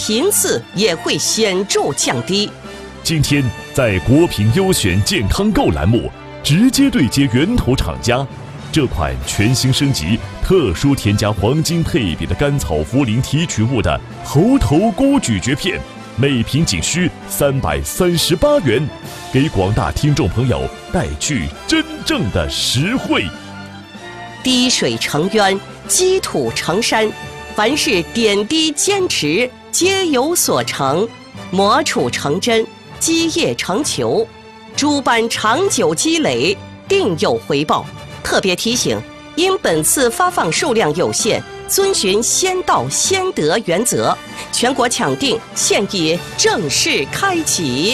频次也会显著降低。 今天在国品优选健康购栏目，直接对接源头厂家，这款全新升级、特殊添加黄金配比的甘草茯苓提取物的猴头菇咀嚼片，每瓶仅需338元，给广大听众朋友带去真正的实惠。 滴水成渊，积土成山，凡事点滴坚持，皆有所成；磨杵成针，基业成裘。诸般长久积累，定有回报。特别提醒，因本次发放数量有限，遵循先到先得原则，全国抢订现已正式开启。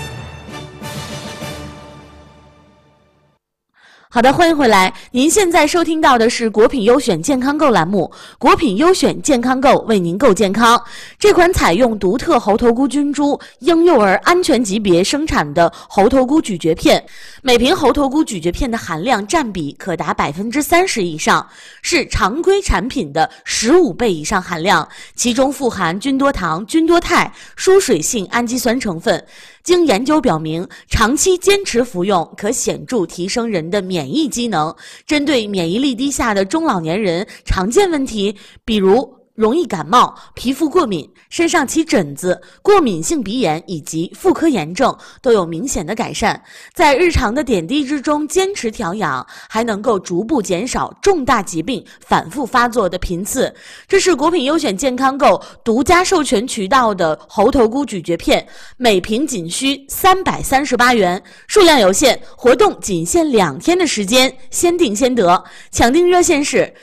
好的，欢迎回来。您现在收听到的是国品优选健康购栏目，国品优选健康购为您购健康。这款采用独特猴头菇菌株婴幼儿安全级别生产的猴头菇咀嚼片，每瓶猴头菇咀嚼片的含量占比可达30%以上，是常规产品的15倍以上含量，其中富含菌多糖、菌多肽、疏水性氨基酸成分。经研究表明，长期坚持服用可显著提升人的免疫机能。针对免疫力低下的中老年人常见问题，比如容易感冒、皮肤过敏、身上起疹子、过敏性鼻炎以及妇科炎症都有明显的改善。在日常的点滴之中坚持调养，还能够逐步减少重大疾病反复发作的频次。这是国品优选健康购独家授权渠道的猴头菇咀嚼片，每瓶仅需338元，数量有限，活动仅限2天的时间，先订先得。抢订热线是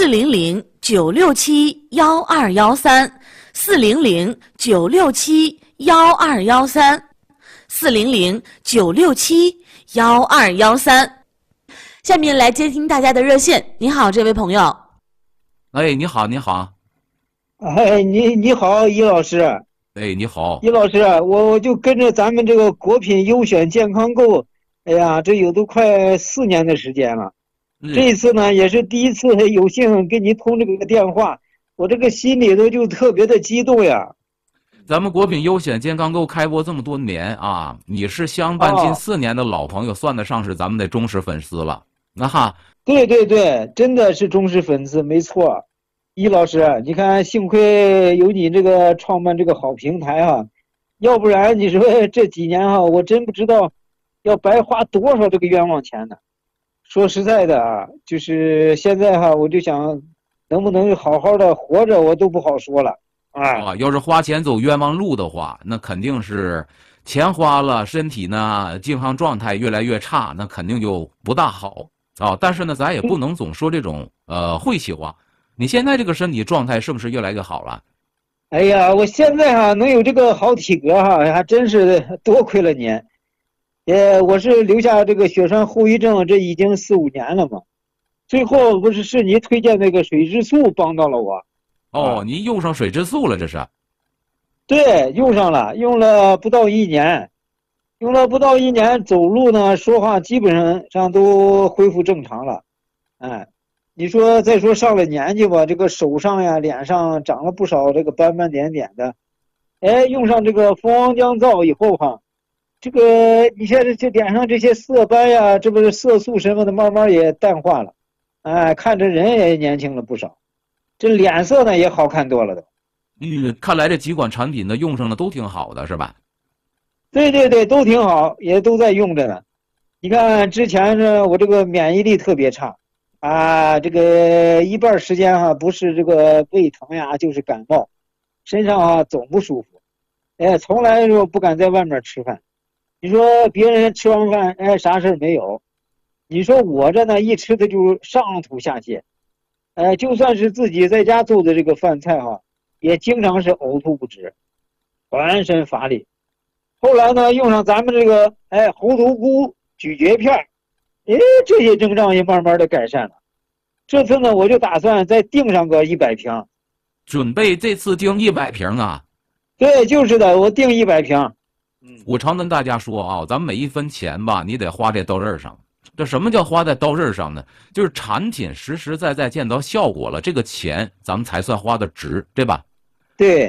400-967-1213，400-967-1213。下面来接听大家的热线。你好，这位朋友。 哎，你好，你好。 哎，你好，易老师。 哎，你好， 易老师，我就跟着咱们这个国品优选健康购，哎呀，这有都快4年的时间了。这一次呢，也是第一次有幸跟你通这个电话，我这个心里头就特别的激动呀。 咱们国品优选健康购开播这么多年啊，你是相伴近4年的老朋友，算得上是咱们的忠实粉丝了。那哈， 对对对，真的是忠实粉丝，没错。易老师，你看，幸亏有你这个创办这个好平台哈，要不然你说这几年哈，我真不知道要白花多少这个冤枉钱呢。说实在的啊，就是现在哈，我就想能不能好好的活着，我都不好说了啊。 要是花钱走冤枉路的话，那肯定是钱花了，身体呢健康状态越来越差，那肯定就不大好啊。但是呢，咱也不能总说这种晦气话。你现在这个身体状态是不是越来越好了？ 哎呀，我现在哈能有这个好体格哈，还真是多亏了您。我是留下这个血栓后遗症，这已经4、5年了嘛。最后不是你推荐那个水质素帮到了我。 哦，您用上水质素了，这是？ 对，用上了，用了不到1年，走路呢，说话基本上都恢复正常了。哎，你说再说上了年纪吧，这个手上呀、脸上长了不少这个斑斑点点的。哎，用上这个蜂王浆皂以后哈。这个你现在这脸上这些色斑呀，这不是色素什么的，慢慢也淡化了，哎，看着人也年轻了不少，这脸色呢也好看多了的。 看来这几款产品呢用上的都挺好的，是吧？ 对对对，都挺好，也都在用着呢。你看之前呢，我这个免疫力特别差啊，这个一半时间哈，不是这个胃疼呀，就是感冒，身上啊总不舒服，哎，从来就不敢在外面吃饭。你说别人吃完饭，哎，啥事没有？你说我这呢，一吃的就上吐下泻，就算是自己在家做的这个饭菜哈，也经常是呕吐不止，浑身乏力。后来呢，用上咱们这个猴头菇咀嚼片，哎，这些症状也慢慢的改善了。这次呢，我就打算再订上个100瓶， 准备这次订100瓶啊？ 对，就是的，我订100瓶。 我常跟大家说啊，咱们每一分钱吧，你得花在刀刃上。这什么叫花在刀刃上呢？就是产品实实在在见到效果了，这个钱咱们才算花的值，对吧？ 对。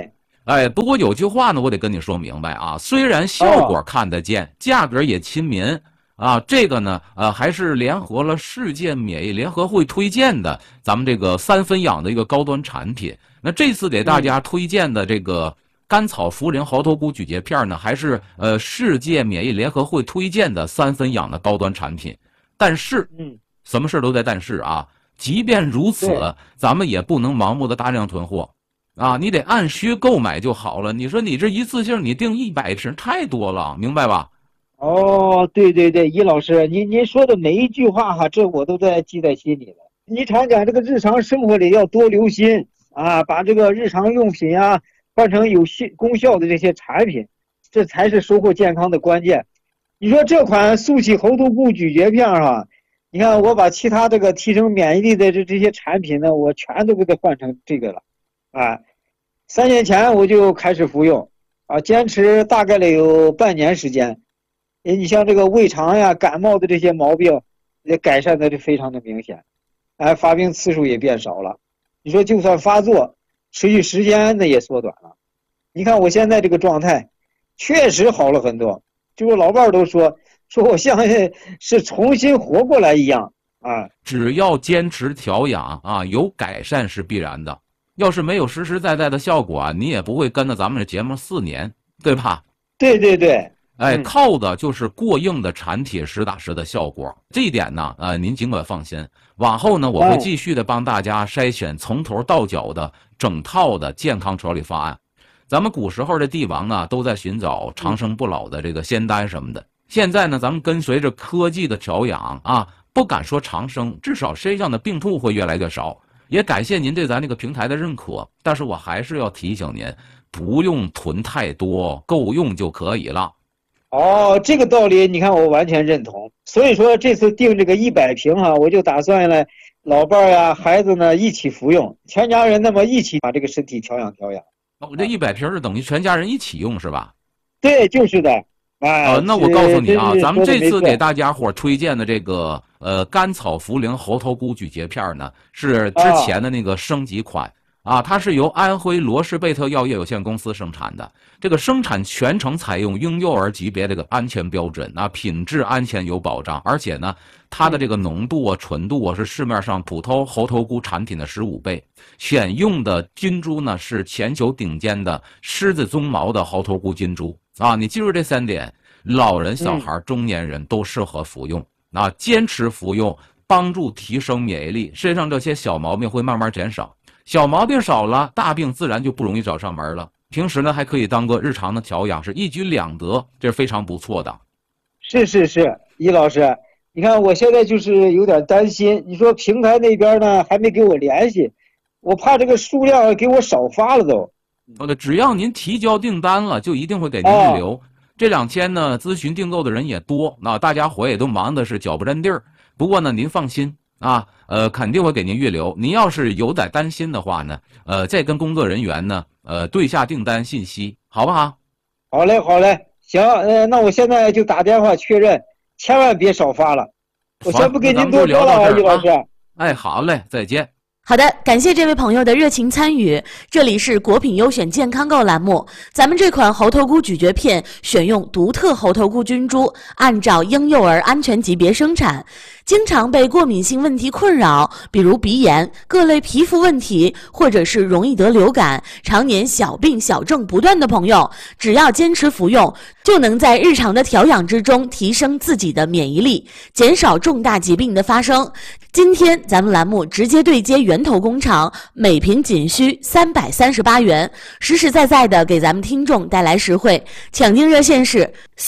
哎，不过有句话呢，我得跟你说明白啊。虽然效果看得见，价格也亲民啊，这个呢，还是联合了世界免疫联合会推荐的咱们这个3分养的一个高端产品。那这次给大家推荐的这个甘草茯苓猴头菇咀嚼片呢，还是世界免疫联合会推荐的3分养的高端产品。但是，什么事都在但是啊。即便如此，咱们也不能盲目的大量囤货。啊，你得按需购买就好了。你说你这一次性你订100瓶太多了，明白吧？ 哦，对对对，易老师，您说的每一句话哈，这我都在记在心里了。你常讲这个日常生活里要多留心啊，把这个日常用品啊换成有功效的这些产品，这才是收获健康的关键。你说这款速起猴头菇咀嚼片哈，你看我把其他这个提升免疫力的这些产品呢，我全都给它换成这个了。啊，3年前我就开始服用，啊，坚持大概了有半年时间。你像这个胃肠呀、感冒的这些毛病，也改善的就非常的明显，哎，发病次数也变少了。你说就算发作，持续时间呢也缩短了。你看我现在这个状态，确实好了很多。就我老伴儿都说我像是重新活过来一样啊。 只要坚持调养啊，有改善是必然的。要是没有实实在在的效果啊，你也不会跟着咱们这节目4年，对吧？ 对对对， 哎，靠的就是过硬的产品实打实的效果。这一点呢，您尽管放心。往后呢，我会继续的帮大家筛选从头到脚的整套的健康调理方案。咱们古时候的帝王呢，都在寻找长生不老的这个仙丹什么的。现在呢，咱们跟随着科技的调养啊，不敢说长生，至少身上的病痛会越来越少。也感谢您对咱这个平台的认可，但是我还是要提醒您，不用囤太多，够用就可以了。 哦，这个道理你看我完全认同。所以说这次订这个100瓶哈，我就打算了老伴儿呀、孩子呢一起服用，全家人那么一起把这个身体调养调养。 我这100瓶是等于全家人一起用是吧？ 对，就是的。 那我告诉你啊，咱们这次给大家伙推荐的这个甘草茯苓猴头菇咀嚼片呢，是之前的那个升级款啊，它是由安徽罗氏贝特药业有限公司生产的。这个生产全程采用婴幼儿级别这个安全标准啊，品质安全有保障，而且呢，它的这个浓度啊、纯度啊是市面上普通猴头菇产品的15倍。选用的菌株呢是全球顶尖的狮子鬃毛的猴头菇菌株。啊，你记住这3点，老人、小孩、中年人都适合服用。啊，坚持服用，帮助提升免疫力，身上这些小毛病会慢慢减少。小毛病少了，大病自然就不容易找上门了。平时呢，还可以当个日常的调养，是一举两得，这是非常不错的。 是，易老师，你看我现在就是有点担心，你说平台那边呢还没给我联系，我怕这个数量给我少发了都。 只要您提交订单了，就一定会给您预留。这2天呢，咨询订购的人也多，那大家伙也都忙的是脚不沾地儿。不过呢，您放心啊，肯定会给您预留。您要是有点担心的话呢，再跟工作人员呢，对下订单信息，好不好？ 好嘞，行，那我现在就打电话确认，千万别少发了。我先不跟您多说了，易老师。 哎，好嘞，再见。 好的，感谢这位朋友的热情参与。这里是国品优选健康购栏目，咱们这款猴头菇咀嚼片选用独特猴头菇菌株，按照婴幼儿安全级别生产。经常被过敏性问题困扰，比如鼻炎、各类皮肤问题，或者是容易得流感，常年小病小症不断的朋友，只要坚持服用，就能在日常的调养之中提升自己的免疫力，减少重大疾病的发生。今天咱们栏目直接对接源头工厂，每瓶仅需338元，实实在在的给咱们听众带来实惠。抢订热线是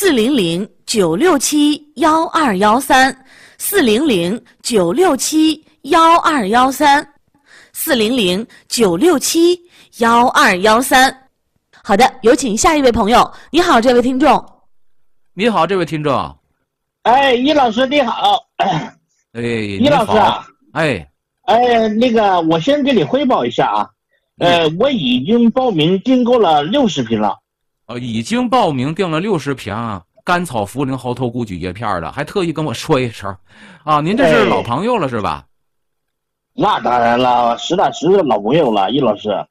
400-967-1213，400-967-1213，400-967-1213。好的，有请下一位朋友。你好，这位听众。 你好，这位听众。 哎，易老师你好。 哎， 易老师啊。 哎， 那个我先给你汇报一下啊。我已经报名订购了60瓶了。 已经报名订了60瓶甘草茯苓猴头菇咀嚼片了，还特意跟我说一声啊，您这是老朋友了是吧？ 那当然了，实打实的老朋友了，易老师。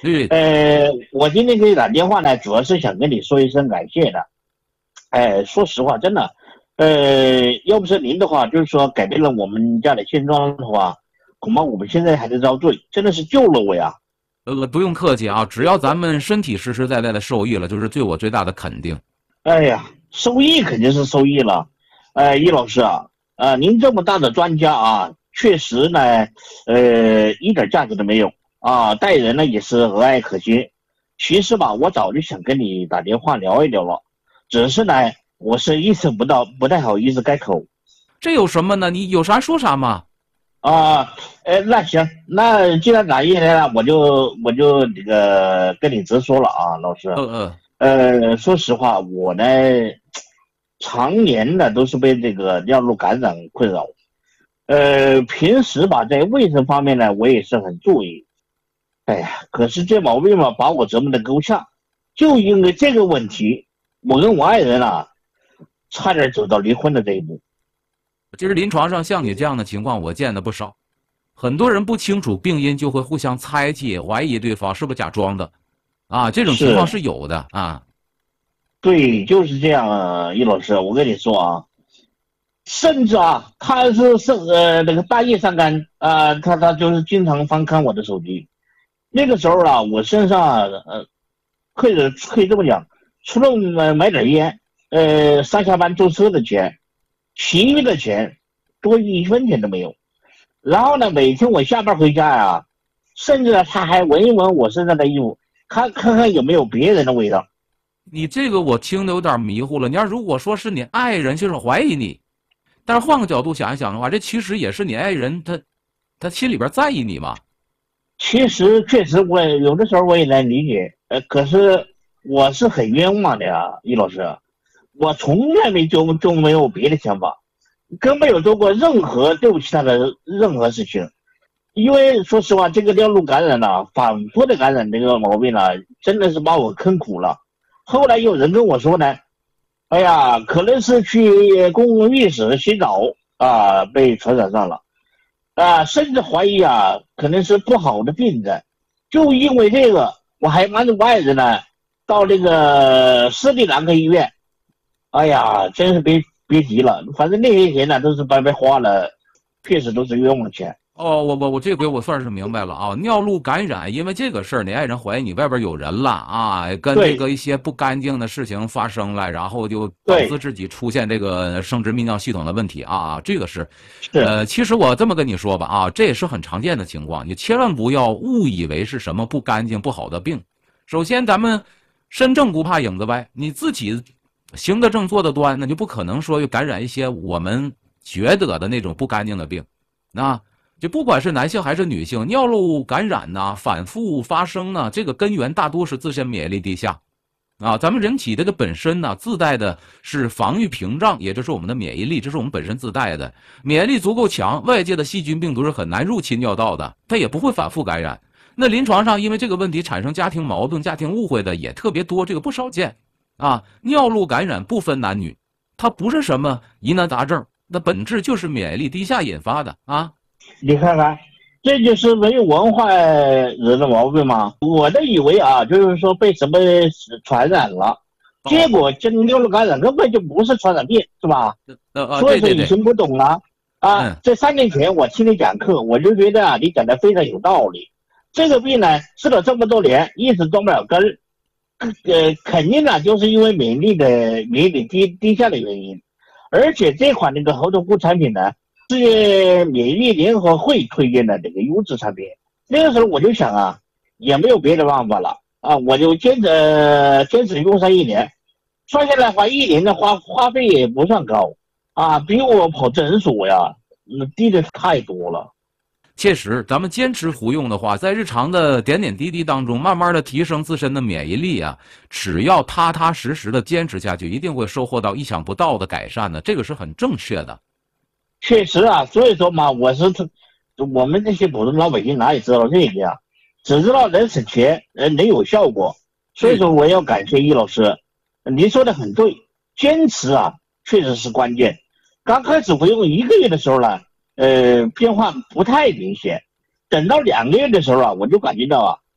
对， 我今天给你打电话呢，主要是想跟你说一声感谢的。说实话，真的，要不是您的话，就是说改变了我们家的现状的话，恐怕我们现在还在遭罪，真的是救了我呀。 不用客气啊，只要咱们身体实实在在的受益了，就是对我最大的肯定。 哎呀，受益肯定是受益了。易老师啊，您这么大的专家啊，确实呢，一点价值都没有啊，待人呢也是和蔼可亲。其实吧，我早就想跟你打电话聊一聊了，只是呢，我是意识不到，不太好意思开口。 这有什么呢？你有啥说啥嘛。 那行，那既然打进来了，我就这个跟你直说了啊，老师。说实话，我呢，常年的都是被这个尿路感染困扰。平时吧，在卫生方面呢，我也是很注意。哎呀，可是这毛病嘛，把我折磨的够呛。就因为这个问题，我跟我爱人啊，差点走到离婚的这一步。 其实临床上像你这样的情况我见的不少，很多人不清楚病因就会互相猜忌，怀疑对方是不是假装的，啊，这种情况是有的啊。 对，就是这样啊，易老师，我跟你说啊，甚至啊，他是那个大夜上班啊，他就是经常翻看我的手机。那个时候啊，我身上可以这么讲，除了买点烟，上下班坐车的钱，其余的钱多1分钱都没有。然后呢，每天我下班回家呀，甚至呢他还闻一闻我身上的衣服，看看有没有别人的味道。 你这个我听得有点迷糊了。你要如果说是你爱人，就是怀疑你，但是换个角度想一想的话，这其实也是你爱人他心里边在意你嘛。 其实确实我有的时候我也能理解，可是我是很冤枉的呀，易老师，我从来就没有别的想法，更没有做过任何对不起他的任何事情。因为说实话，这个尿路感染啊，反复的感染这个毛病啊，真的是把我坑苦了。后来有人跟我说呢，哎呀，可能是去公共浴室洗澡啊，被传染上了。甚至怀疑啊，可能是不好的病症。就因为这个，我还瞒着我爱人呢，到那个私立男科医院。哎呀，真是别提了，反正那些钱呢都是白白花了，确实都是冤枉钱。 我这回我算是明白了啊，尿路感染，因为这个事儿，你爱人怀疑你外边有人了啊，跟这个一些不干净的事情发生了，然后就导致自己出现这个生殖泌尿系统的问题啊，这个是，其实我这么跟你说吧啊，这也是很常见的情况，你千万不要误以为是什么不干净不好的病。首先，咱们身正不怕影子歪，你自己行得正坐得端，那就不可能说又感染一些我们觉得的那种不干净的病，那。就不管是男性还是女性，尿路感染呐，反复发生呢，这个根源大多是自身免疫力低下，啊，咱们人体这个本身呢自带的是防御屏障，也就是我们的免疫力，这是我们本身自带的，免疫力足够强，外界的细菌病毒是很难入侵尿道的，它也不会反复感染。那临床上因为这个问题产生家庭矛盾、家庭误会的也特别多，这个不少见，啊，尿路感染不分男女，它不是什么疑难杂症，那本质就是免疫力低下引发的啊。 你看看，这就是没有文化惹的毛病吗？我都以为啊，就是说被什么传染了，结果这个尿路感染根本就不是传染病，是吧？所以说以前不懂了啊。这3年前我听你讲课，我就觉得啊，你讲的非常有道理。这个病呢，治了这么多年，一直断不了根儿，肯定呢就是因为免疫力低下的原因，而且这款那个猴头菇产品呢。是免疫力联合会推荐的这个优质产品。那个时候我就想啊，也没有别的办法了啊，我就坚持用上1年，算下来花1年的花费也不算高啊，比我跑诊所呀，低的太多了。 确实，咱们坚持服用的话，在日常的点点滴滴当中，慢慢的提升自身的免疫力啊，只要踏踏实实的坚持下去，一定会收获到意想不到的改善的，这个是很正确的。 确实啊，所以说嘛，我们这些普通老百姓哪里知道这个呀？只知道能省钱，能有效果。所以说我要感谢易老师，您说的很对，坚持啊确实是关键。刚开始服用1个月的时候呢，变化不太明显，等到2个月的时候啊，我就感觉到啊，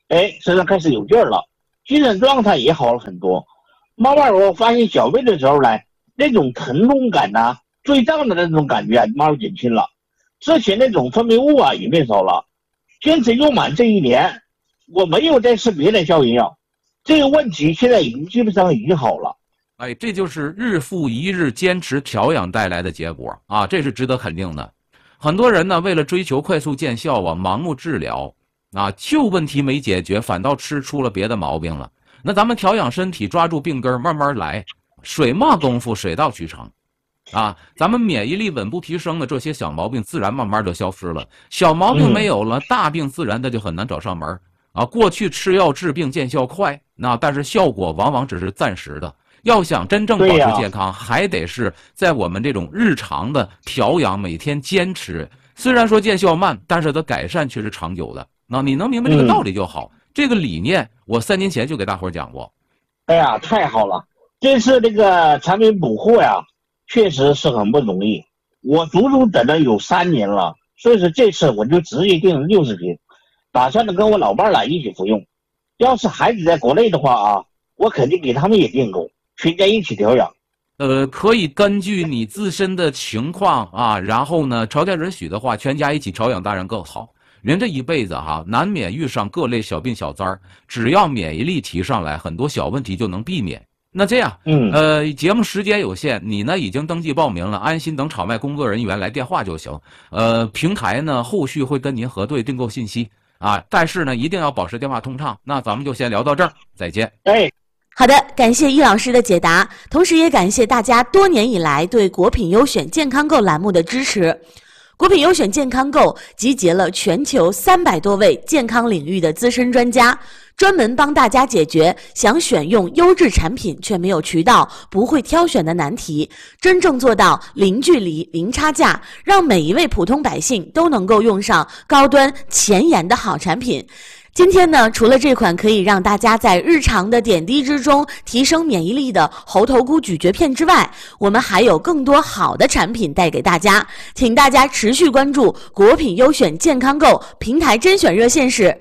身上开始有劲儿了，精神状态也好了很多。慢慢我发现小便的时候呢，那种疼痛感呐、坠胀的那种感觉啊，慢慢减轻了。之前那种分泌物啊也变少了。坚持用满这1年，我没有再吃别的消炎药，这个问题现在基本上已经好了。 这就是日复一日坚持调养带来的结果啊，这是值得肯定的。很多人呢，为了追求快速见效啊，盲目治疗啊，旧问题没解决，反倒吃出了别的毛病了。那咱们调养身体，抓住病根，慢慢来，水磨功夫，水到渠成。啊，咱们免疫力稳步提升的这些小毛病，自然慢慢就消失了。小毛病没有了，大病自然它就很难找上门啊。过去吃药治病见效快，但是效果往往只是暂时的。要想真正保持健康，还得是在我们这种日常的调养，每天坚持。虽然说见效慢，但是它改善却是长久的。那你能明白这个道理就好。这个理念，我3年前就给大伙讲过。 哎呀，太好了！这次这个产品补货呀，确实是很不容易。我足足等了有3年了，所以说这次我就直接订了60瓶，打算跟我老伴儿一起服用。要是孩子在国内的话啊，我肯定给他们也订购，全家一起调养。 可以根据你自身的情况啊，然后呢，条件允许的话，全家一起调养当然更好。人这一辈子难免遇上各类小病小灾儿，只要免疫力提上来，很多小问题就能避免。那这样，节目时间有限，你呢已经登记报名了，安心等场外工作人员来电话就行。平台呢后续会跟您核对订购信息啊，但是呢一定要保持电话通畅。那咱们就先聊到这儿，再见。 好的，感谢易老师的解答，同时也感谢大家多年以来对国品优选健康购栏目的支持。国品优选健康购集结了全球300多位健康领域的资深专家，专门帮大家解决想选用优质产品却没有渠道、不会挑选的难题，真正做到零距离、零差价，让每一位普通百姓都能够用上高端前沿的好产品。今天呢，除了这款可以让大家在日常的点滴之中提升免疫力的猴头菇咀嚼片之外，我们还有更多好的产品带给大家，请大家持续关注国品优选健康购平台甄选热线是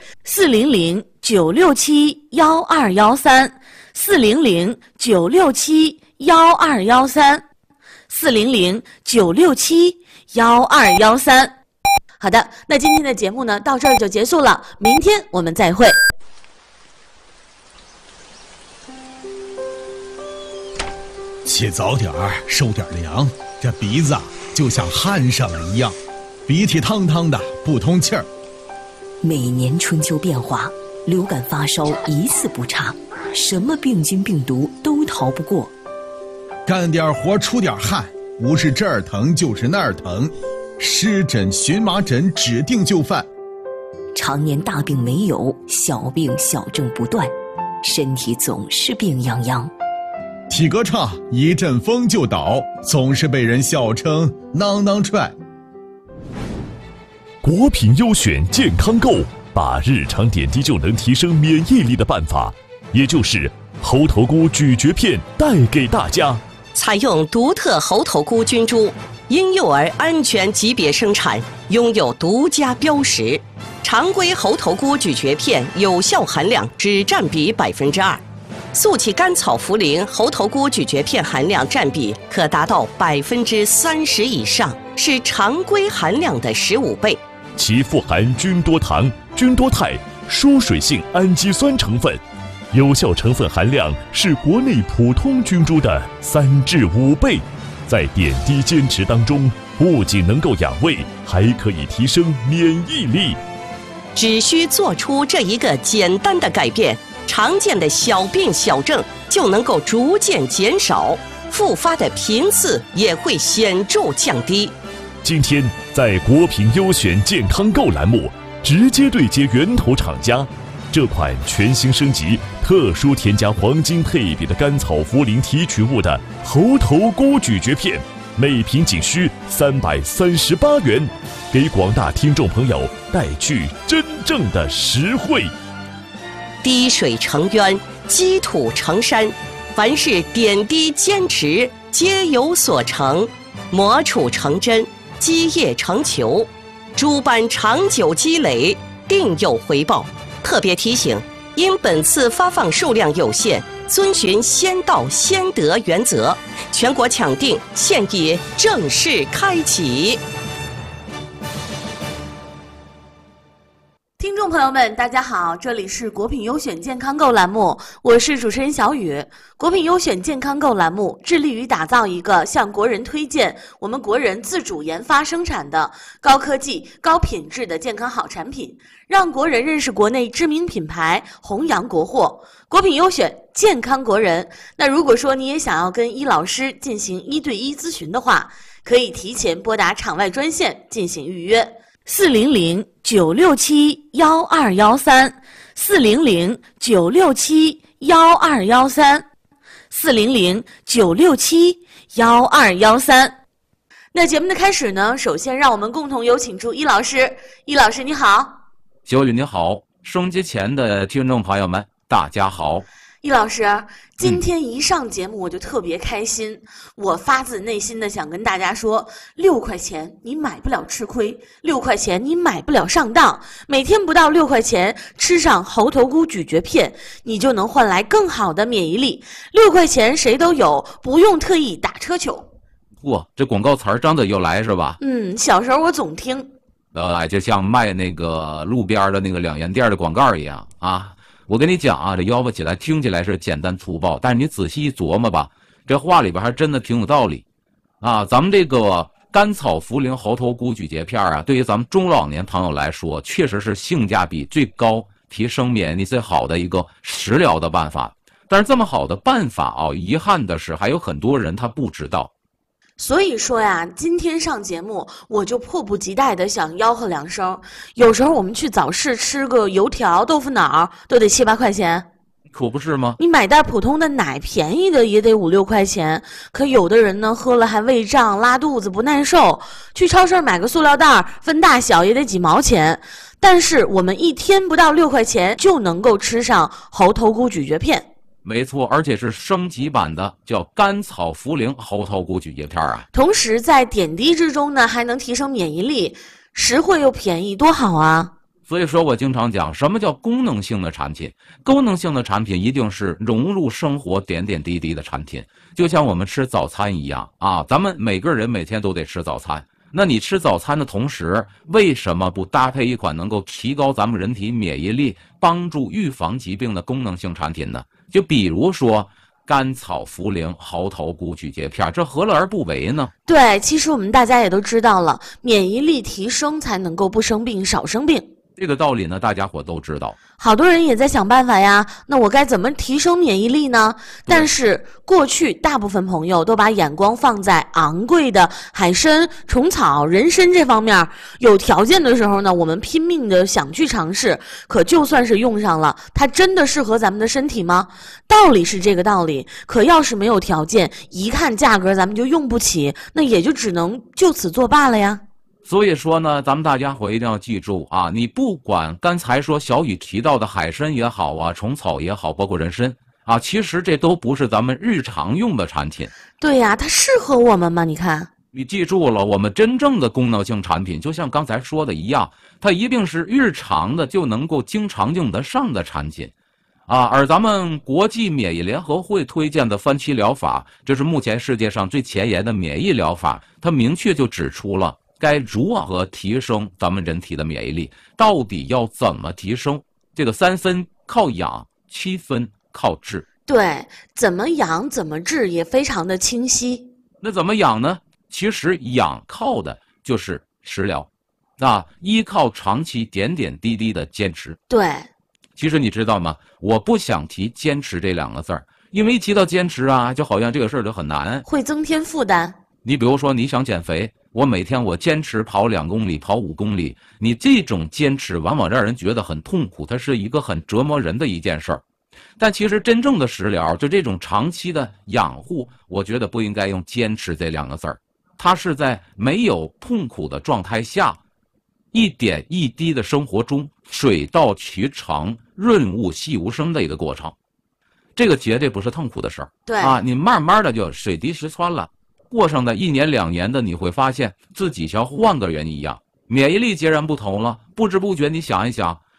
400-967-1213 400-967-1213 400-967-1213。好的，那今天的节目呢，到这儿就结束了，明天我们再会。 起早点儿，受点凉，这鼻子就像焊上了一样，鼻涕汤汤的，不通气儿。 每年春秋变化，流感发烧一次不差，什么病菌病毒都逃不过。 干点活出点汗，不是这儿疼就是那儿疼。湿疹、荨麻疹指定就范， 常年大病没有，小病小症不断，身体总是病殃殃。 体格差，一阵风就倒，总是被人笑称囔囔踹。 国品优选健康购把日常点滴就能提升免疫力的办法，也就是猴头菇咀嚼片带给大家。 采用独特猴头菇菌株，婴幼儿安全级别生产，拥有独家标识。常规猴头菇咀嚼片有效含量只占比2%，速起甘草茯苓猴头菇咀嚼片含量占比可达到30%以上，是常规含量的15倍。 其富含菌多糖、菌多肽、疏水性氨基酸成分，有效成分含量是国内普通菌株的3至5倍。在点滴坚持当中，不仅能够养胃，还可以提升免疫力。 只需做出这一个简单的改变，常见的小病小症就能够逐渐减少，复发的频次也会显著降低。 今天在国品优选健康购栏目，直接对接源头厂家，这款全新升级、特殊添加黄金配比的甘草茯苓提取物的猴头菇咀嚼片，每瓶仅需338元，给广大听众朋友带去真正的实惠。 滴水成渊，积土成山，凡是点滴坚持，皆有所成；磨杵成针，基业成裘。诸般长久积累，定有回报。 特别提醒，因本次发放数量有限，遵循先到先得原则，全国抢订现已正式开启。 听众朋友们，大家好，这里是国品优选健康购栏目，我是主持人小雨。国品优选健康购栏目致力于打造一个向国人推荐我们国人自主研发生产的高科技、高品质的健康好产品，让国人认识国内知名品牌，弘扬国货。国品优选健康国人。那如果说你也想要跟伊老师进行1对1咨询的话，可以提前拨打场外专线进行预约。400-967-1213，400-967-1213。那节目的开始呢，首先让我们共同有请出伊老师。伊老师你好。 小雨你好，收音机前的听众朋友们大家好。 易老师，今天一上节目我就特别开心，我发自内心的想跟大家说，6块钱你买不了吃亏，6块钱你买不了上当，每天不到6块钱吃上猴头菇咀嚼片，你就能换来更好的免疫力，6块钱谁都有，不用特意打车求。 嚯，这广告词儿真的又来是吧？ 小时候我总听， 就像卖那个路边的那个2元店的广告一样啊。我跟你讲啊，这吆喝起来听起来是简单粗暴，但是你仔细一琢磨吧，这话里边还真的挺有道理啊。咱们这个甘草茯苓猴头菇咀嚼片啊，对于咱们中老年朋友来说，确实是性价比最高、提升免疫力最好的一个食疗的办法。但是这么好的办法啊，遗憾的是还有很多人他不知道。 所以说呀，今天上节目我就迫不及待的想吆喝2声。有时候我们去早市吃个油条、豆腐脑都得7、8块钱， 可不是吗？ 你买袋普通的奶，便宜的也得5、6块钱。可有的人呢，喝了还胃胀、拉肚子、不耐受，去超市买个塑料袋，分大小也得几毛钱。但是我们一天不到6块钱就能够吃上猴头菇咀嚼片。 没错，而且是升级版的，叫甘草茯苓猴头菇咀嚼片啊。 同时在点滴之中呢，还能提升免疫力，实惠又便宜，多好啊！ 所以说我经常讲，什么叫功能性的产品？功能性的产品一定是融入生活点点滴滴的产品，就像我们吃早餐一样啊。咱们每个人每天都得吃早餐，那你吃早餐的同时，为什么不搭配一款能够提高咱们人体免疫力、帮助预防疾病的功能性产品呢？就比如说甘草茯苓猴头菇咀嚼片，这何乐而不为呢？ 对，其实我们大家也都知道了，免疫力提升才能够不生病、少生病。 这个道理呢，大家伙都知道。 好多人也在想办法呀，那我该怎么提升免疫力呢？但是过去大部分朋友都把眼光放在昂贵的海参、虫草、人参这方面，有条件的时候呢，我们拼命的想去尝试，可就算是用上了，它真的适合咱们的身体吗？道理是这个道理，可要是没有条件，一看价格咱们就用不起，那也就只能就此作罢了呀。 所以说呢，咱们大家伙一定要记住啊，你不管刚才说小雨提到的海参也好啊，虫草也好，包括人参啊，其实这都不是咱们日常用的产品。 对呀，它适合我们吗？你看， 你记住了，我们真正的功能性产品，就像刚才说的一样，它一定是日常的就能够经常用得上的产品啊。而咱们国际免疫联合会推荐的番茄疗法，这是目前世界上最前沿的免疫疗法，它明确就指出了该如何提升咱们人体的免疫力，到底要怎么提升？这个3分靠养，7分靠治。 对，怎么养怎么治也非常的清晰。 那怎么养呢？其实养靠的就是食疗，啊，依靠长期点点滴滴的坚持。 对， 其实你知道吗？我不想提坚持这2个字儿，因为一提到坚持啊，就好像这个事儿就很难， 会增添负担。 你比如说你想减肥，我每天我坚持跑2公里，跑5公里，你这种坚持往往让人觉得很痛苦，它是一个很折磨人的一件事儿。但其实真正的食疗，就这种长期的养护，我觉得不应该用坚持这2个字儿，它是在没有痛苦的状态下，一点一滴的生活中水到渠成、润物细无声的一个过程。这个绝对不是痛苦的事儿。 对啊，你慢慢的就水滴石穿了。过上的1年2年的，你会发现自己像换个人一样，免疫力截然不同了。不知不觉，你想一想，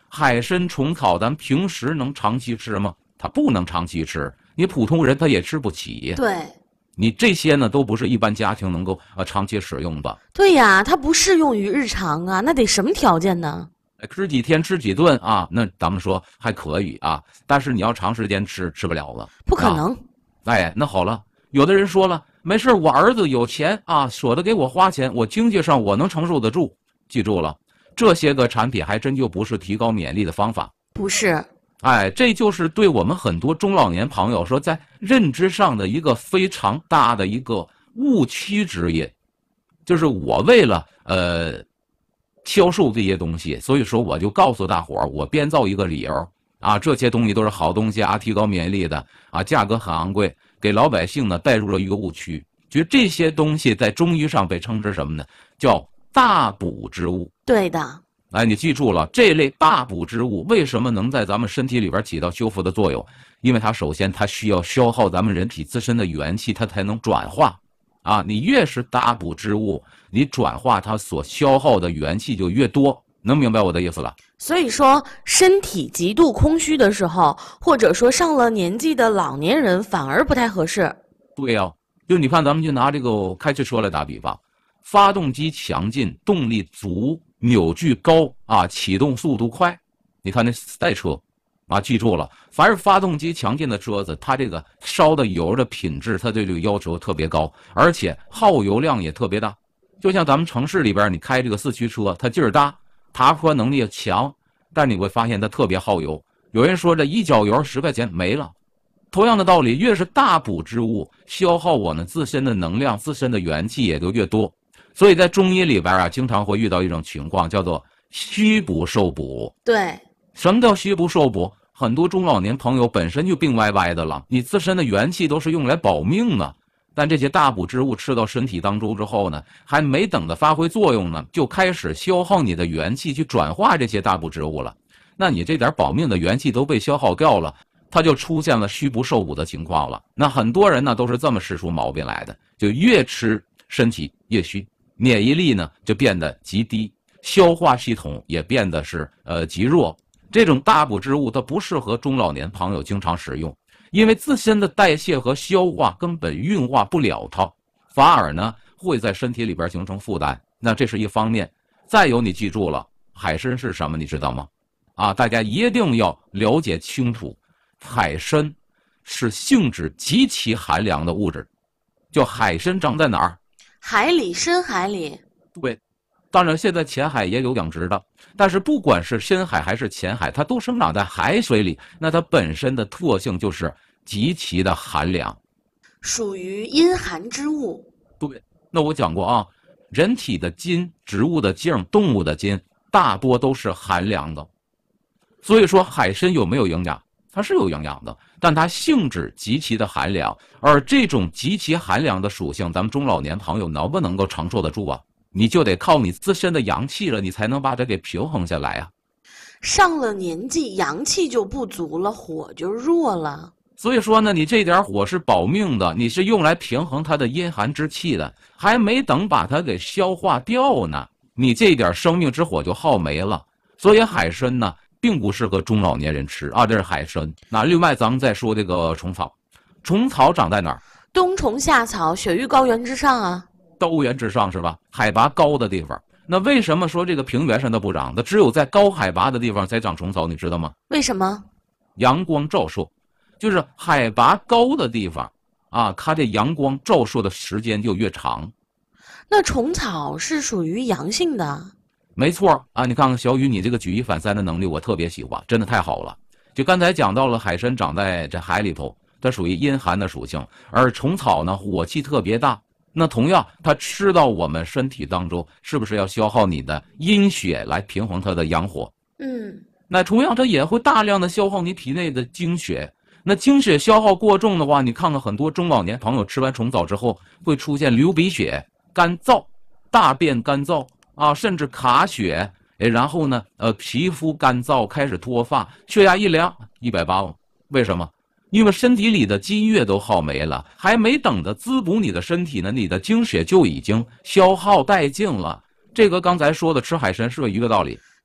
海参、虫草，咱平时能长期吃吗？它不能长期吃，你普通人他也吃不起。 对， 你这些呢，都不是一般家庭能够长期使用的。 对呀，它不适用于日常啊，那得什么条件呢？ 吃几天吃几顿啊，那咱们说还可以啊，但是你要长时间吃不了了， 不可能。 哎，那好了，有的人说了，没事，我儿子有钱啊，舍得给我花钱，我经济上我能承受得住。记住了，这些个产品还真就不是提高免疫力的方法， 不是。 哎，这就是对我们很多中老年朋友说，在认知上的一个非常大的一个误区之一，就是我为了销售这些东西，所以说我就告诉大伙儿，我编造一个理由啊，这些东西都是好东西啊，提高免疫力的啊，价格很昂贵，给老百姓呢带入了一个误区，觉得这些东西在中医上被称之什么呢？叫大补之物。 对的。 哎，你记住了，这类大补之物为什么能在咱们身体里边起到修复的作用？因为它首先它需要消耗咱们人体自身的元气，它才能转化。啊，你越是大补之物，你转化它所消耗的元气就越多，能明白我的意思了？ 所以说，身体极度空虚的时候，或者说上了年纪的老年人，反而不太合适。 对呀，就你看，咱们就拿这个开汽车来打比方，发动机强劲，动力足，扭矩高啊，启动速度快。你看那赛车啊，记住了，凡是发动机强劲的车子，它这个烧的油的品质，它对这个要求特别高，而且耗油量也特别大。就像咱们城市里边，你开这个四驱车，它劲儿大，爬坡能力强，但你会发现它特别耗油。有人说这一脚油10块钱没了。同样的道理，越是大补之物，消耗我们自身的能量、自身的元气也就越多。所以在中医里边啊，经常会遇到一种情况，叫做虚补受补。 对。 什么叫虚补受补？很多中老年朋友本身就病歪歪的了，你自身的元气都是用来保命的，但这些大补之物吃到身体当中之后呢，还没等着发挥作用呢，就开始消耗你的元气去转化这些大补之物了。那你这点保命的元气都被消耗掉了，它就出现了虚不受补的情况了。那很多人呢都是这么吃出毛病来的，就越吃身体越虚，免疫力呢就变得极低，消化系统也变得是极弱。这种大补之物它不适合中老年朋友经常使用，因为自身的代谢和消化根本运化不了它，反而呢会在身体里边形成负担。那这是一方面。再有，你记住了，海参是什么你知道吗？啊，大家一定要了解清楚，海参是性质极其寒凉的物质。叫海参长在哪儿？ 海里，深海里。 对，当然现在浅海也有养殖的，但是不管是深海还是浅海，它都生长在海水里，那它本身的特性就是极其的寒凉， 属于阴寒之物。 对，那我讲过啊，人体的筋、植物的茎、动物的筋大多都是寒凉的。所以说海参有没有营养？它是有营养的，但它性质极其的寒凉，而这种极其寒凉的属性，咱们中老年朋友能不能够承受得住啊？你就得靠你自身的阳气了，你才能把它给平衡下来啊。 上了年纪，阳气就不足了，火就弱了。 所以说呢，你这点火是保命的，你是用来平衡它的阴寒之气的，还没等把它给消化掉呢，你这点生命之火就耗没了。所以海参呢并不适合中老年人吃啊，这是海参。那另外咱们再说这个虫草，虫草长在哪儿？ 冬虫夏草，雪域高原之上啊。 高原之上是吧？海拔高的地方。那为什么说这个平原上它不长？它只有在高海拔的地方才长虫草，你知道吗？ 为什么？ 阳光照射，就是海拔高的地方啊，它这阳光照射的时间就越长。 那虫草是属于阳性的。 没错啊，你看看小雨，你这个举一反三的能力我特别喜欢，真的太好了。就刚才讲到了海参长在这海里头，它属于阴寒的属性，而虫草呢火气特别大。那同样它吃到我们身体当中，是不是要消耗你的阴血来平衡它的阳火？那同样它也会大量的消耗你体内的精血。那精血消耗过重的话，你看看很多中老年朋友吃完虫草之后会出现流鼻血、干燥、大便干燥啊，甚至卡血，然后呢皮肤干燥，开始脱发，血压一量180，为什么？因为身体里的津液都耗没了，还没等着滋补你的身体呢，你的精血就已经消耗殆尽了。这个刚才说的吃海参是不是一个道理？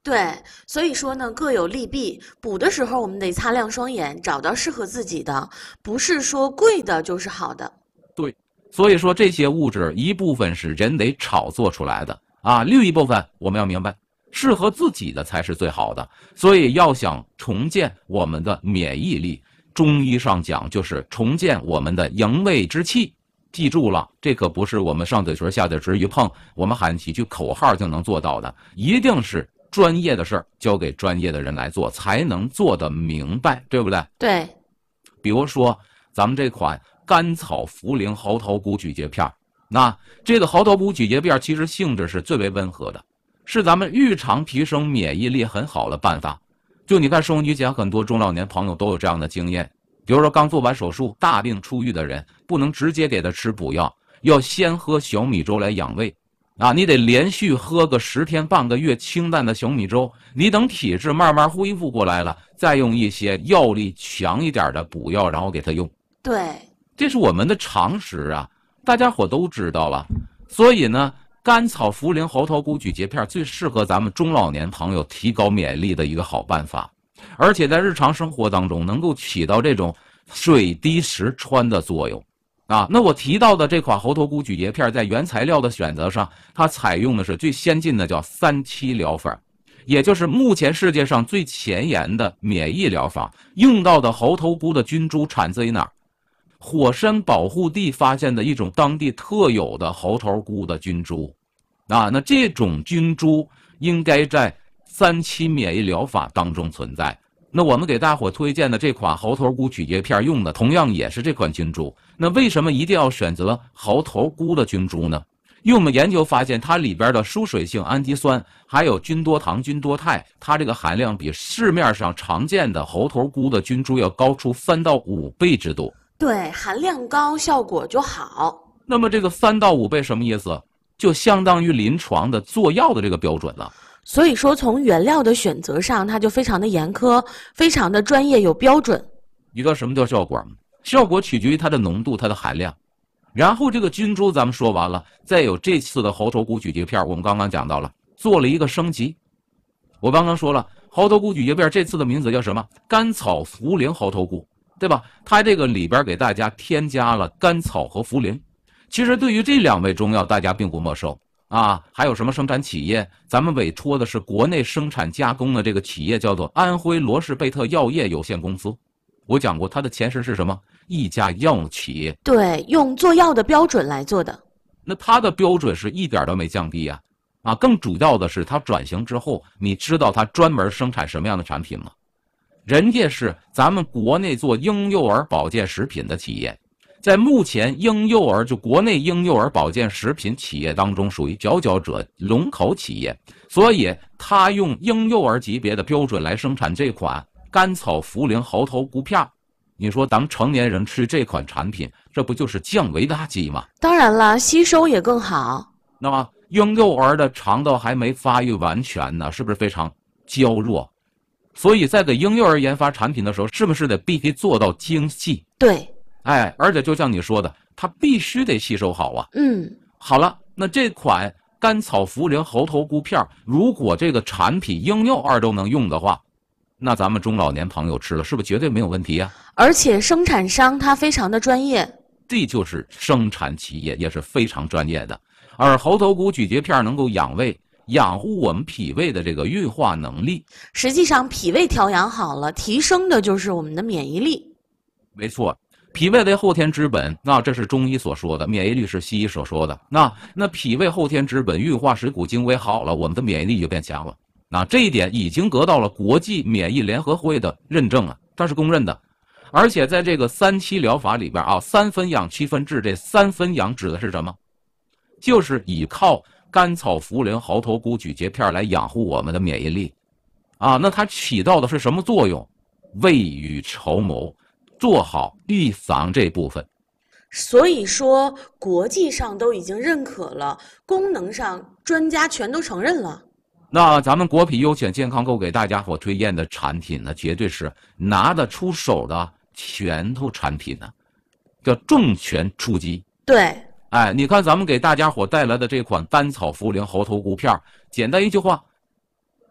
对，所以说呢，各有利弊。补的时候我们得擦亮双眼，找到适合自己的，不是说贵的就是好的。 对，所以说这些物质一部分是人为炒作出来的啊，另一部分我们要明白，适合自己的才是最好的。所以要想重建我们的免疫力，中医上讲就是重建我们的营卫之气。记住了，这可不是我们上嘴唇下嘴唇一碰，我们喊几句口号就能做到的，一定是专业的事儿交给专业的人来做，才能做得明白，对不对？ 对。 比如说咱们这款甘草茯苓猴头菇咀嚼片，那这个猴头菇咀嚼片其实性质是最为温和的，是咱们日常提升免疫力很好的办法。就你看收音机前很多中老年朋友都有这样的经验，比如说刚做完手术大病初愈的人，不能直接给他吃补药，要先喝小米粥来养胃啊，你得连续喝个10天半个月清淡的小米粥，你等体质慢慢恢复过来了，再用一些药力强一点的补药，然后给他用。 对， 这是我们的常识啊，大家伙都知道了。所以呢，甘草茯苓猴头菇咀嚼片最适合咱们中老年朋友提高免疫力的一个好办法，而且在日常生活当中能够起到这种水滴石穿的作用啊。那我提到的这款猴头菇咀嚼片，在原材料的选择上，它采用的是最先进的叫3-7疗法，也就是目前世界上最前沿的免疫疗法。用到的猴头菇的菌株产自于哪儿？火山保护地发现的一种当地特有的猴头菇的菌株啊，那这种菌株应该在3-7免疫疗法当中存在。那我们给大伙推荐的这款猴头菇咀嚼片用的同样也是这款菌株。那为什么一定要选择猴头菇的菌株呢？因为我们研究发现，它里边的疏水性氨基酸还有菌多糖、菌多肽，它这个含量比市面上常见的猴头菇的菌株要高出3到5倍之多。 对，含量高，效果就好。 那么这个3到5倍什么意思？就相当于临床的做药的这个标准了。 所以说从原料的选择上，它就非常的严苛，非常的专业有标准。 你知道什么叫效果吗？效果取决于它的浓度、它的含量。然后这个菌株咱们说完了，再有这次的猴头菇咀嚼片，我们刚刚讲到了，做了一个升级。我刚刚说了，猴头菇咀嚼片这次的名字叫什么？甘草茯苓猴头菇，对吧？它这个里边给大家添加了甘草和茯苓。其实对于这2味中药，大家并不陌生啊。还有什么生产企业？咱们委托的是国内生产加工的这个企业，叫做安徽罗氏贝特药业有限公司。我讲过，它的前身是什么？一家药企业。 对，用做药的标准来做的。 那它的标准是一点都没降低啊！更主要的是，它转型之后，你知道它专门生产什么样的产品吗？人家是咱们国内做婴幼儿保健食品的企业，在目前婴幼儿就国内婴幼儿保健食品企业当中属于佼佼者、龙头企业，所以它用婴幼儿级别的标准来生产这款甘草茯苓猴头菇片。你说咱们成年人吃这款产品，这不就是降维打击吗？ 当然了，吸收也更好。 那么婴幼儿的肠道还没发育完全呢，是不是非常娇弱？所以在给婴幼儿研发产品的时候，是不是得必须做到精细？ 对， 而且就像你说的，它必须得吸收好啊。好了，那这款甘草茯苓猴头菇片，如果这个产品婴幼儿都能用的话，那咱们中老年朋友吃了是不是绝对没有问题呀？ 而且生产商他非常的专业， 这就是生产企业也是非常专业的。而猴头菇咀嚼片能够养胃，养护我们脾胃的这个运化能力。 实际上脾胃调养好了，提升的就是我们的免疫力。 没错，脾胃为后天之本，那这是中医所说的，免疫力是西医所说的。那脾胃后天之本，运化水谷精微好了，我们的免疫力就变强了。那这一点已经得到了国际免疫联合会的认证了，它是公认的。而且在这个3-7疗法里边3分养7分治，这3分养指的是什么？就是依靠甘草茯苓猴头菇咀嚼片来养护我们的免疫力那它起到的是什么作用？未雨绸缪，做好预防这部分。 所以说国际上都已经认可了，功能上专家全都承认了。 那咱们国品优选健康购给大家伙推荐的产品呢，绝对是拿得出手的拳头产品呢，叫重拳出击。 对， 你看咱们给大家伙带来的这款甘草茯苓猴头菇片，简单一句话，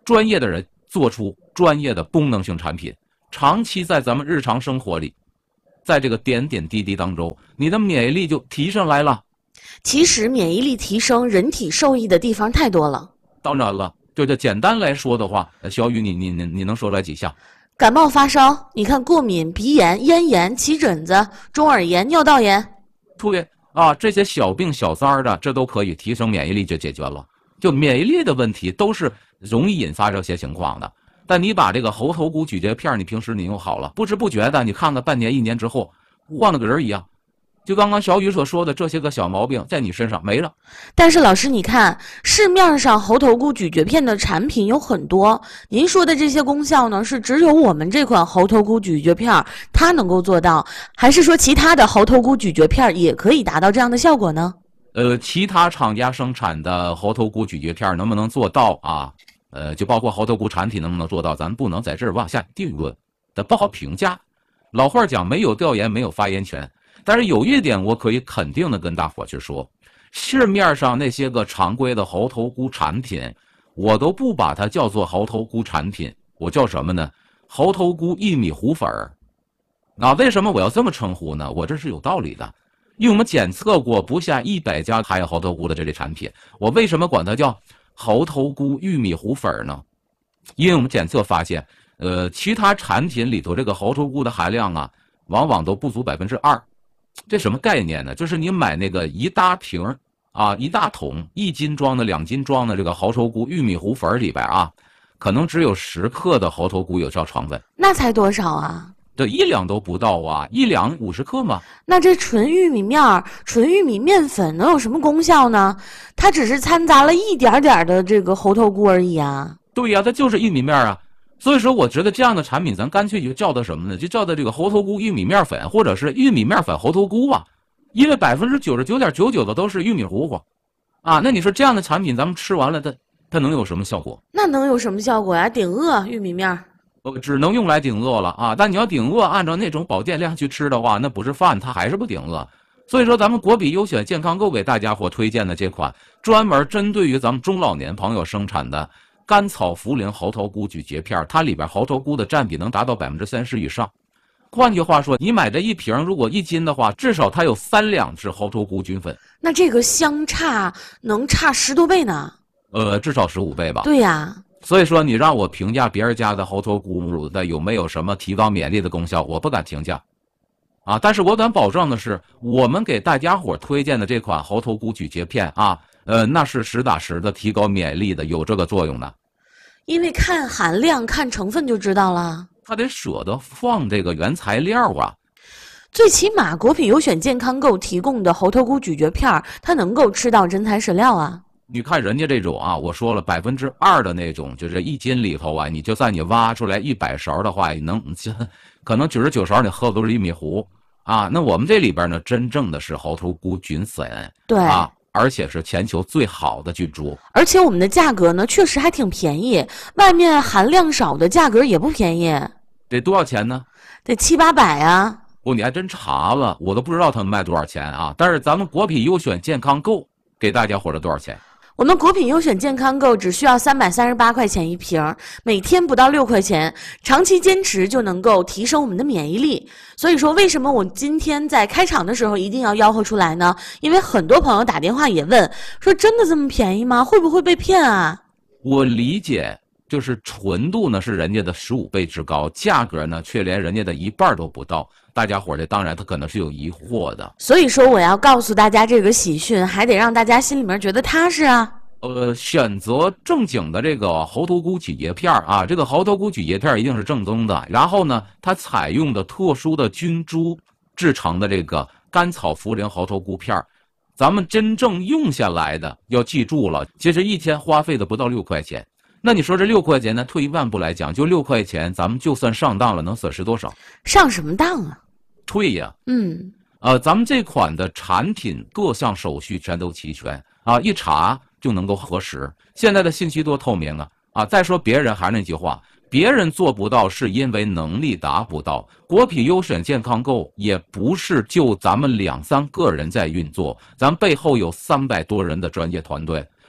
专业的人做出专业的功能性产品，长期在咱们日常生活里，在这个点点滴滴当中，你的免疫力就提上来了。 其实免疫力提升，人体受益的地方太多了。 当然了，就这简单来说的话，小雨你能说来几项？ 感冒发烧，你看过敏、鼻炎、咽炎、起疹子、中耳炎、尿道炎， 对啊，这些小病小灾的，这都可以提升免疫力就解决了。就免疫力的问题都是容易引发这些情况的。但你把这个猴头菇咀嚼片，你平时你用好了，不知不觉的，你看看半年、1年之后，换了个人一样。就刚刚小雨所说的这些个小毛病，在你身上没了。 但是老师，你看市面上猴头菇咀嚼片的产品有很多，您说的这些功效呢，是只有我们这款猴头菇咀嚼片它能够做到，还是说其他的猴头菇咀嚼片也可以达到这样的效果呢？ 其他厂家生产的猴头菇咀嚼片能不能做到啊？就包括猴头菇产品能不能做到，咱不能在这儿往下定论，但不好评价。老话讲，没有调研没有发言权。但是有一点我可以肯定的跟大伙去说，市面上那些个常规的猴头菇产品，我都不把它叫做猴头菇产品，我叫什么呢？猴头菇玉米糊粉儿。为什么我要这么称呼呢？我这是有道理的，因为我们检测过不下100家含有猴头菇的这类产品，我为什么管它叫猴头菇玉米糊粉呢？因为我们检测发现，其他产品里头这个猴头菇的含量啊，往往都不足2%。这什么概念呢？就是你买那个一大瓶啊，一大桶1斤装的、2斤装的这个猴头菇玉米糊粉里边啊，可能只有10克的猴头菇有效成分。 那才多少啊？ 这1两都不到啊，1两50克嘛。 那这纯玉米面、纯玉米面粉能有什么功效呢？它只是掺杂了一点点的这个猴头菇而已啊。 对呀，它就是玉米面啊。所以说，我觉得这样的产品，咱干脆就叫它什么呢？就叫它这个猴头菇玉米面粉，或者是玉米面粉猴头菇啊。因为99.99%的都是玉米糊糊，啊，那你说这样的产品，咱们吃完了，它能有什么效果？ 那能有什么效果呀？顶饿玉米面， 只能用来顶饿了啊。但你要顶饿，按照那种保健量去吃的话，那不是饭，它还是不顶饿。所以说，咱们国比优选健康购给大家伙推荐的这款，专门针对于咱们中老年朋友生产的甘草茯苓猴头菇咀嚼片，它里边猴头菇的占比能达到30%以上。换句话说，你买这一瓶，如果1斤的话，至少它有3两是猴头菇菌粉。 那这个相差能差10多倍呢？ 至少15倍吧。 对呀。 所以说，你让我评价别人家的猴头菇的有没有什么提高免疫力的功效，我不敢评价。啊，但是我敢保证的是，我们给大家伙推荐的这款猴头菇咀嚼片啊，那是实打实的提高免疫力的，有这个作用的。 因为看含量、看成分就知道了。 他得舍得放这个原材料啊。 最起码国品优选健康购提供的猴头菇咀嚼片，它能够吃到真材实料啊。 你看人家这种啊，我说了2%的那种，就是1斤里头啊，你就算你挖出来100勺的话，可能99勺你喝的都是玉米糊啊。那我们这里边呢，真正的是猴头菇菌粉， 对啊，而且是全球最好的菌株。 而且我们的价格呢，确实还挺便宜，外面含量少的价格也不便宜。 得多少钱呢？ 得700-800啊。 你还真查了，我都不知道他们卖多少钱啊。但是咱们国品优选健康购给大家伙儿多少钱？ 我们国品优选健康购只需要338块钱一瓶，每天不到6块钱，长期坚持就能够提升我们的免疫力。所以说，为什么我今天在开场的时候一定要吆喝出来呢？因为很多朋友打电话也问，说真的这么便宜吗？会不会被骗啊？ 我理解，就是纯度呢是人家的15倍之高，价格呢却连人家的1半都不到。大家伙儿这当然他可能是有疑惑的， 所以说我要告诉大家这个喜讯，还得让大家心里面觉得踏实啊。 选择正经的这个猴头菇咀嚼片啊，这个猴头菇咀嚼片一定是正宗的。然后呢，它采用的特殊的菌株制成的这个甘草茯苓猴头菇片，咱们真正用下来的要记住了，其实一天花费的不到6块钱。那你说这6块钱呢？退一万步来讲，就6块钱，咱们就算上当了，能损失多少？ 上什么当啊？ 退呀。咱们这款的产品各项手续全都齐全啊，一查就能够核实。现在的信息多透明啊！再说别人还是那句话，别人做不到是因为能力达不到。国品优选健康购也不是就咱们2-3个人在运作，咱背后有300多人的专业团队。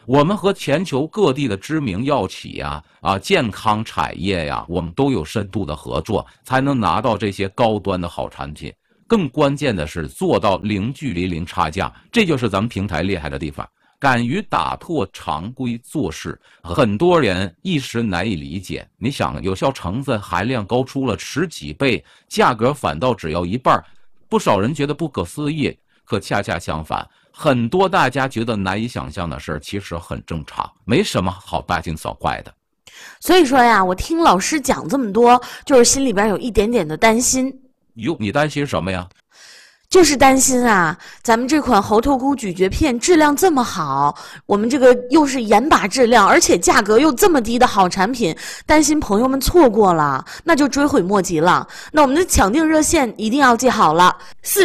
我们和全球各地的知名药企呀、健康产业呀，我们都有深度的合作，才能拿到这些高端的好产品。更关键的是做到零距离、零差价，这就是咱们平台厉害的地方。敢于打破常规做事，很多人一时难以理解。你想，有效成分含量高出了10几倍，价格反倒只要1半，不少人觉得不可思议。可恰恰相反，很多大家觉得难以想象的事，其实很正常，没什么好大惊小怪的。 所以说呀，我听老师讲这么多，就是心里边有一点点的担心。 哟，你担心什么呀？ 就是担心啊，咱们这款猴头菇咀嚼片质量这么好，我们这个又是严把质量，而且价格又这么低的好产品，担心朋友们错过了，那就追悔莫及了。那我们的抢订热线一定要记好了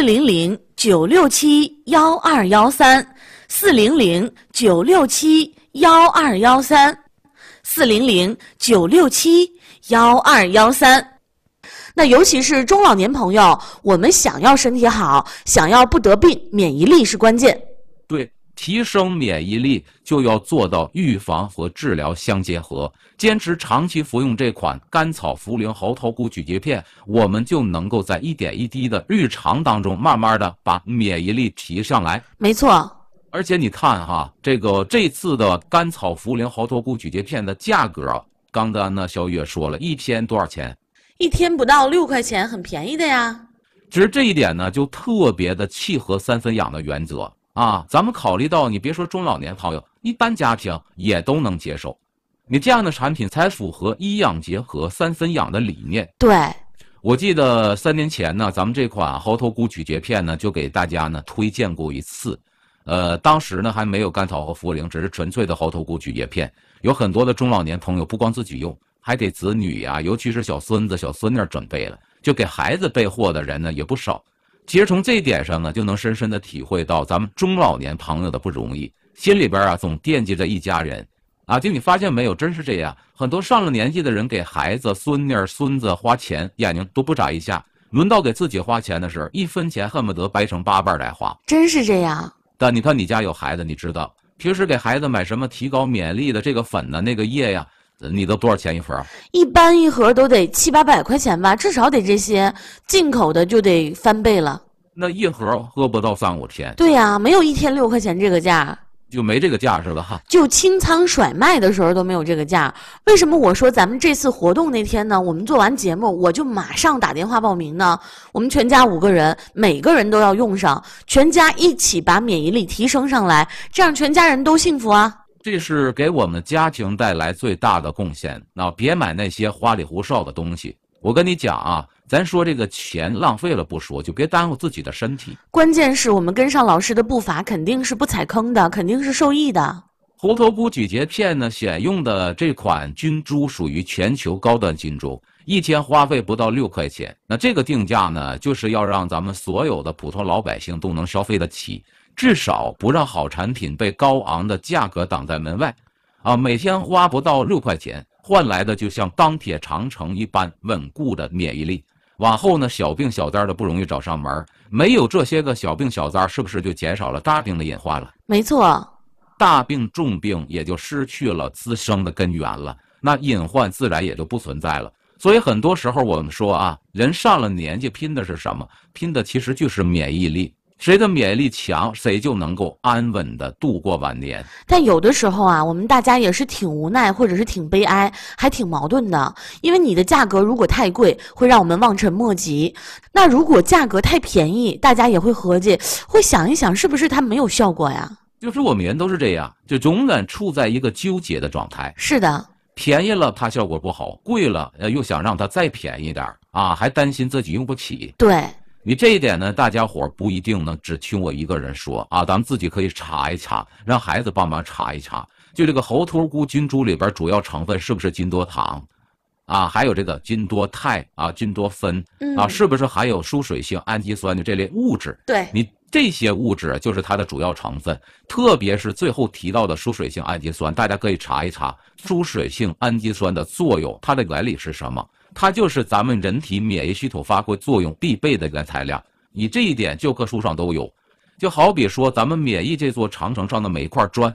，400-967-1213，400-967-1213。那尤其是中老年朋友，我们想要身体好，想要不得病，免疫力是关键。 对，提升免疫力就要做到预防和治疗相结合，坚持长期服用这款甘草茯苓猴头菇咀嚼片，我们就能够在一点一滴的日常当中，慢慢的把免疫力提上来。 没错。 而且你看哈，这次的甘草茯苓猴头菇咀嚼片的价格，刚才呢小月说了，一天多少钱 ？1天不到6块钱，很便宜的呀。 只是这一点呢，就特别的契合3分养的原则啊。咱们考虑到，你别说中老年朋友，一般家庭也都能接受。你这样的产品才符合医养结合、3分养的理念。 对， 我记得3年前呢，咱们这款猴头菇咀嚼片呢，就给大家呢推荐过一次。当时呢还没有甘草和茯苓，只是纯粹的猴头菇咀嚼片。有很多的中老年朋友不光自己用，还给子女呀，尤其是小孙子、小孙女准备了，就给孩子备货的人呢也不少。其实从这一点上呢，就能深深的体会到咱们中老年朋友的不容易，心里边啊总惦记着一家人啊。就你发现没有，真是这样。很多上了年纪的人给孩子、孙女、孙子花钱，眼睛都不眨一下；轮到给自己花钱的时候，1分钱恨不得掰成8瓣来花。 真是这样。 但你看你家有孩子，你知道平时给孩子买什么提高免疫力的这个粉呢、那个液呀，你都多少钱一盒？ 一般一盒都得700-800块钱吧，至少得这些，进口的就得翻倍了。 那一盒喝不到3-5天。 对呀，没有1天6块钱这个价。 就没这个价是吧？哈， 就清仓甩卖的时候都没有这个价。为什么我说咱们这次活动那天呢，我们做完节目我就马上打电话报名呢？我们全家5个人，每个人都要用上，全家一起把免疫力提升上来，这样全家人都幸福啊。 这是给我们家庭带来最大的贡献。那别买那些花里胡哨的东西。我跟你讲啊，咱说这个钱浪费了不说，就别耽误自己的身体。 关键是我们跟上老师的步伐，肯定是不踩坑的，肯定是受益的。 猴头菇咀嚼片呢，选用的这款菌株属于全球高端菌株，1天花费不到6块钱。那这个定价呢，就是要让咱们所有的普通老百姓都能消费得起，至少不让好产品被高昂的价格挡在门外。啊，每天花不到6块钱，换来的就像钢铁长城一般稳固的免疫力。往后呢，小病小灾的不容易找上门，没有这些个小病小灾，是不是就减少了大病的隐患了？ 没错， 大病重病也就失去了滋生的根源了，那隐患自然也就不存在了。所以很多时候我们说啊，人上了年纪拼的是什么？拼的其实就是免疫力。谁的免疫力强，谁就能够安稳的度过晚年。 但有的时候啊，我们大家也是挺无奈，或者是挺悲哀，还挺矛盾的。因为你的价格如果太贵，会让我们望尘莫及；那如果价格太便宜，大家也会合计，会想一想，是不是它没有效果呀？ 就是我们人都是这样，就永远处在一个纠结的状态。 是的， 便宜了它效果不好，贵了又想让它再便宜点啊，还担心自己用不起。 对。 你这一点呢，大家伙不一定能只听我一个人说啊，咱们自己可以查一查，让孩子帮忙查一查。就这个猴头菇菌株里边主要成分是不是金多糖啊？还有这个金多肽啊、金多酚啊，是不是还有疏水性氨基酸的这类物质？ 对， 你这些物质就是它的主要成分，特别是最后提到的疏水性氨基酸，大家可以查一查疏水性氨基酸的作用，它的原理是什么？它就是咱们人体免疫系统发挥作用必备的原材料，你这一点教科书上都有。就好比说咱们免疫这座长城上的每一块砖，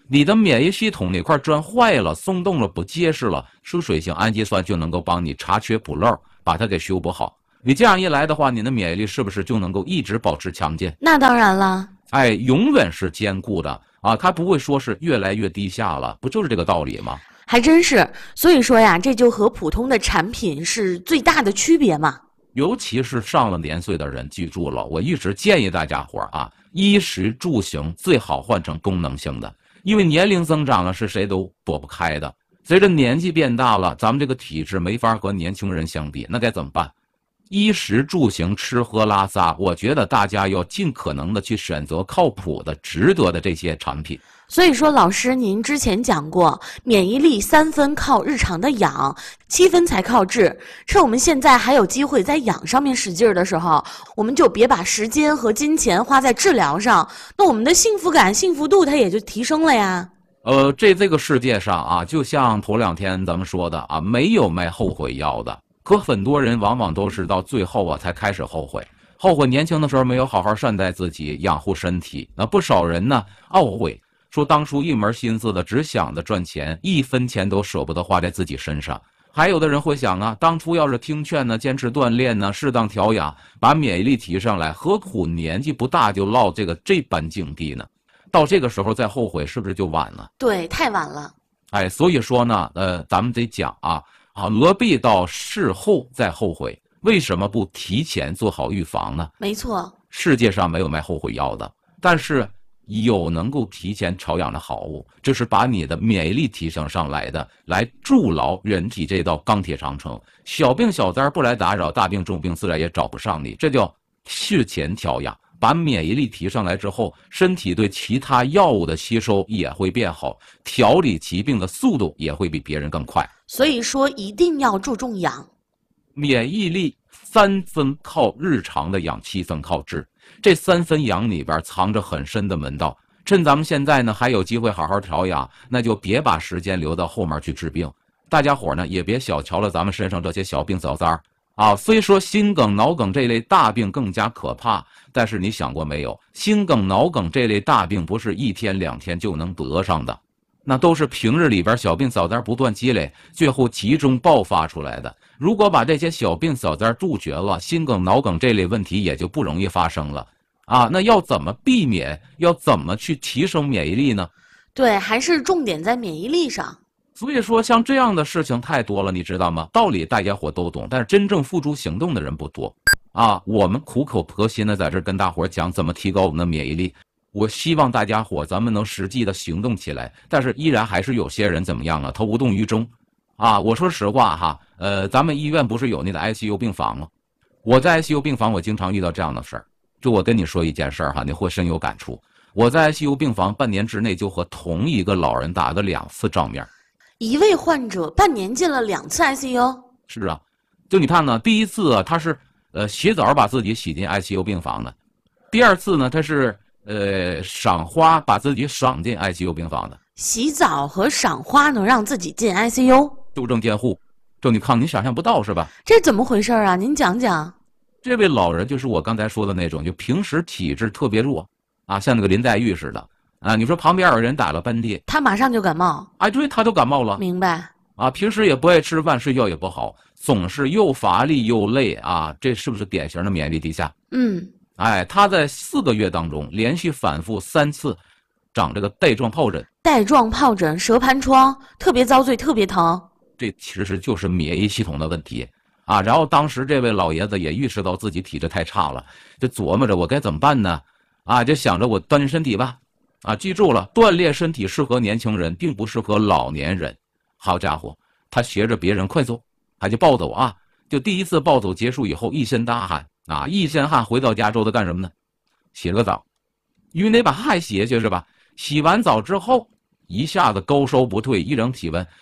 你的免疫系统哪块砖坏了、松动了、不结实了，输水性氨基酸就能够帮你查缺补漏，把它给修补好。你这样一来的话，你的免疫力是不是就能够一直保持强健？ 那当然了， 哎，永远是坚固的啊，它不会说是越来越低下了，不就是这个道理吗？ 还真是。所以说呀，这就和普通的产品是最大的区别嘛。 尤其是上了年岁的人，记住了，我一直建议大家伙啊，衣食住行最好换成功能性的，因为年龄增长了是谁都躲不开的。随着年纪变大了，咱们这个体质没法和年轻人相比，那该怎么办？衣食住行、吃喝拉撒，我觉得大家要尽可能的去选择靠谱的、值得的这些产品。 所以说，老师您之前讲过，免疫力3分靠日常的养，7分才靠治。趁我们现在还有机会在养上面使劲儿的时候，我们就别把时间和金钱花在治疗上，那我们的幸福感、幸福度它也就提升了呀。 这个世界上啊，就像头2天咱们说的啊，没有卖后悔药的，可很多人往往都是到最后啊才开始后悔。后悔年轻的时候没有好好善待自己，养护身体。那不少人呢懊悔。说当初一门心思的只想着赚钱，1分钱都舍不得花在自己身上。还有的人会想啊，当初要是听劝呢，坚持锻炼呢，适当调养，把免疫力提上来，何苦年纪不大就落这般境地呢？到这个时候再后悔，是不是就晚了？ 对，太晚了。 哎，所以说呢，咱们得讲啊，何必到事后再后悔？为什么不提前做好预防呢？ 没错， 世界上没有卖后悔药的，但是有能够提前调养的好物，就是把你的免疫力提升上来的，来筑牢人体这道钢铁长城。小病小灾不来打扰，大病重病自然也找不上你，这叫事前调养。把免疫力提上来之后，身体对其他药物的吸收也会变好，调理疾病的速度也会比别人更快。 所以说一定要注重养。 免疫力3分靠日常的养，7分靠治。这3分养里边藏着很深的门道，趁咱们现在呢还有机会好好调养，那就别把时间留到后面去治病。大家伙呢也别小瞧了咱们身上这些小病小灾啊。虽说心梗、脑梗这类大病更加可怕，但是你想过没有，心梗、脑梗这类大病不是1天2天就能得上的，那都是平日里边小病小灾不断积累，最后集中爆发出来的。如果把这些小病小灾杜绝了，心梗、脑梗这类问题也就不容易发生了啊。那要怎么避免？要怎么去提升免疫力呢？ 对，还是重点在免疫力上。 所以说像这样的事情太多了，你知道吗？道理大家伙都懂，但是真正付诸行动的人不多啊。我们苦口婆心的在这跟大伙讲怎么提高我们的免疫力，我希望大家伙咱们能实际的行动起来，但是依然还是有些人怎么样啊，他无动于衷啊。我说实话哈，咱们医院不是有那个 ICU 病房吗？我在 ICU 病房我经常遇到这样的事儿。就我跟你说一件事儿哈，你会深有感触。我在 ICU 病房半年之内就和同一个老人打了2次照面。 一位患者半年进了2次 ICU。 是啊，就你看呢，第一次啊他是洗澡把自己洗进 ICU 病房的，第2次呢他是赏花把自己赏进 ICU 病房的。 洗澡和赏花能让自己进 ICU？ 纠正监护，就你看你想象不到是吧？ 这怎么回事啊？您讲讲。 这位老人就是我刚才说的那种，就平时体质特别弱啊，像那个林黛玉似的啊。你说旁边有人打了喷嚏， 他马上就感冒。 哎，对，他就感冒了。 明白啊，平时也不爱吃饭，睡觉也不好，总是又乏力又累啊，这是不是典型的免疫力低下？哎，他在4个月当中连续反复3次长这个带状疱疹。 带状疱疹、蛇盘疮，特别遭罪，特别疼。 这其实就是免疫系统的问题啊。然后当时这位老爷子也意识到自己体质太差了，就琢磨着我该怎么办呢？啊，就想着我锻炼身体吧。啊，记住了，锻炼身体适合年轻人，并不适合老年人。好家伙，他学着别人快走，他就暴走啊！就第1次暴走结束以后，一身大汗啊，一身汗回到家之后他干什么呢？洗了个澡，因为得把汗洗下去是吧？洗完澡之后，一下子高烧不退，一整体温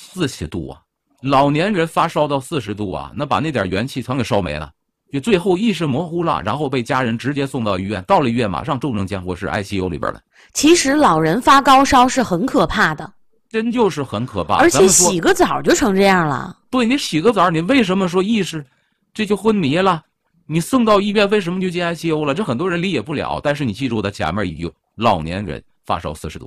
40度啊！老年人发烧到40度啊，那把那点元气全给烧没了，就最后意识模糊了，然后被家人直接送到医院。到了医院，马上重症监护室 ICU 里边了。 其实老人发高烧是很可怕的， 真就是很可怕。 而且洗个澡就成这样了。 对，你洗个澡，你为什么说意识这就昏迷了？你送到医院为什么就进 ICU 了？这很多人理解不了。但是你记住的，前面有老年人发烧40度，